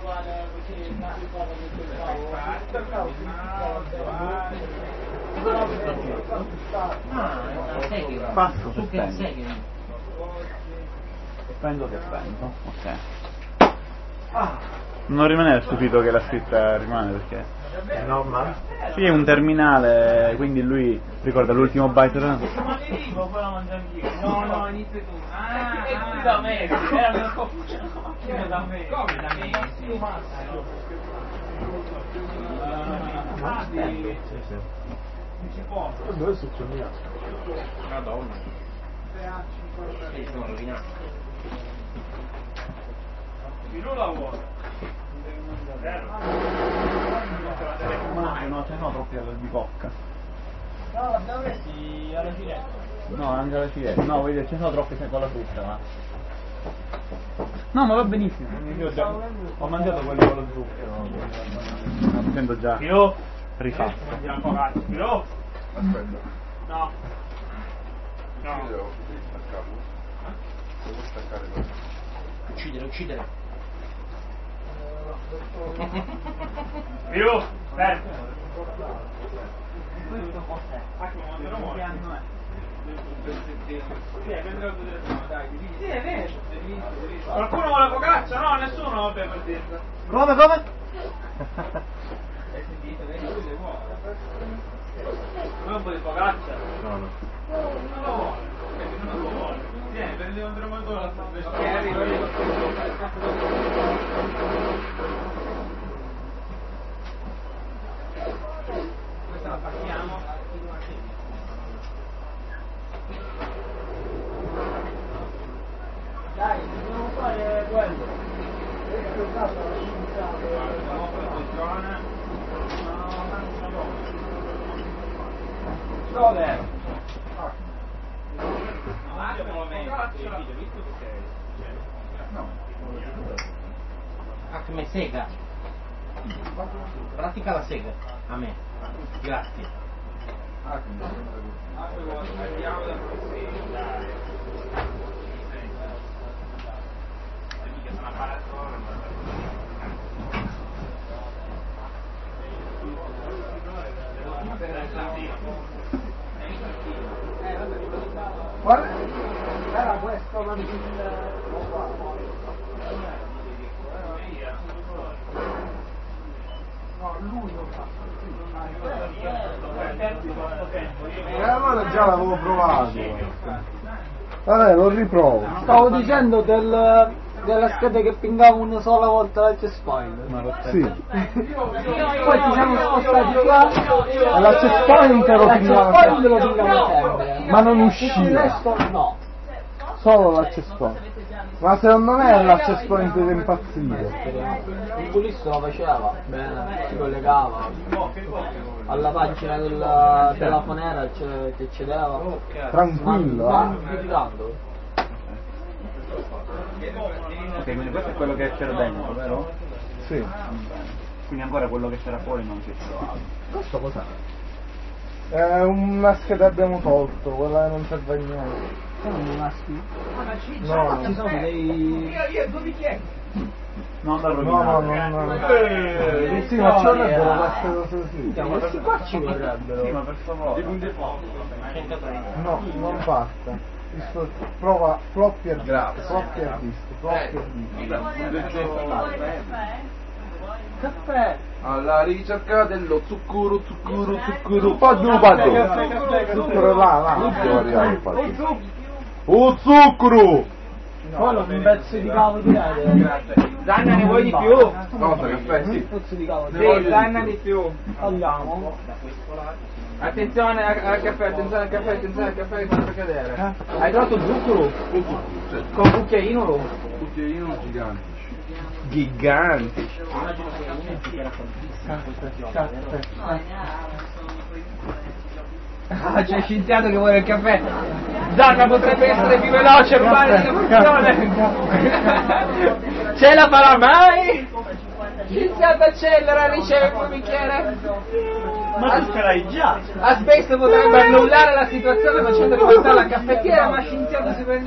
Passo se spendo che spendo, ok. Non rimanere stupito che la scritta rimane perché è normale? sì, è un terminale, quindi lui ricorda l'ultimo byte. No, inizia tu. Tu da me, era mio da me. Come da me? Dove succede? Madonna. Sono rovinato. Chi non lavora? No, ce n'ho troppi alla bicocca. No, l'abbiamo messi alla finestra. No, anche alla finestra. No, voglio dire, ce ne sono troppi con la frutta, ma. No, ma va benissimo. Io ho mangiato quello con lo zucchero. Mi sento già rifatto. Aspetta. No. No. Devo staccare questo. Uccidere. Più! Aspetta! Sì, è vero! Qualcuno vuole focaccia? No, nessuno, vabbè, per dire. Come? Hai sentito? Vedi, lui le vuole. Vuoi un po' di focaccia? No. Non lo vuole. Non lo vuole. Vieni, prendi un trematore la questa la partiamo. Dai, dobbiamo fare quello. Questo è stato la scienziata. Funziona. Dove? Come sega. Pratica la sega. A me. Grazie. Guarda, era questo ma no, lui lo fa. Allora già l'avevo provato. Vabbè, lo riprovo. Stavo dicendo della scheda che pingava una sola volta la checkpoint. Sì. Poi ci siamo spostati qua E la checkpoint lo pingava sempre. ma non Il usciva. resto no. Solo la checkpoint. Ma secondo me la checkpoint deve impazzire. Il bulisso lo faceva bene, si collegava alla pagina della fonera che accedeva. Tranquillo, Ma gridando. Ok, quindi questo è quello che c'era dentro, vero? Sì. Quindi ancora quello che c'era fuori non si è trovato. Questo cos'è? È una scheda che abbiamo tolto, quella che non serve a niente. Sono maschi. No, Ci sono dei. Non da no, rovinare. no. Sì, ma ci vorrebbero queste cose così. Questi qua ci Sì, vorrebbero. ma per favore. No, non basta. Prova floppy hard disk, floppy hard disk. Caffè. Alla ricerca dello zucchero. Paddu. Zucchero là. Devo arrivare il paddu. Oh, zucchero! Quello un pezzo di cavo di rete. Zanna, ne vuoi di più? No, caffè, sì. Un pezzo di cavo di Sì, rete. zanna di più. Andiamo. Attenzione al caffè, che sta per cadere. Hai trovato zucchero? Con un cucchiaino lo? Cucchiaino gigantici. Gigantici. Ah, c'è scienziato che vuole il caffè. Zanna potrebbe essere più veloce a rubare la funzione. Ce la farà mai? Scienziato accelera, riceve un bicchiere. Ma tu ce l'hai già! A spesso potrebbe annullare la situazione facendo riportare la caffettiera, ma scienziato si prende